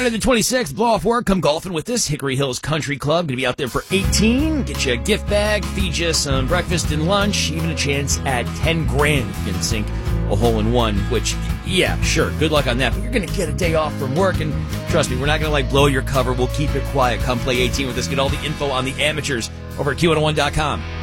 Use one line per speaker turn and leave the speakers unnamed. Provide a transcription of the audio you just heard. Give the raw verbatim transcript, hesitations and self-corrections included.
Friday the twenty-sixth, blow off work, come golfing with us. Hickory Hills Country Club. Going to be out there for eighteen. Get you a gift bag, feed you some breakfast and lunch, even a chance at ten grand if you can sink a hole in one, which, yeah, sure, good luck on that. But you're going to get a day off from work, and trust me, we're not going to, like, blow your cover. We'll keep it quiet. Come play eighteen with us. Get all the info on the amateurs over at Q one oh one dot com.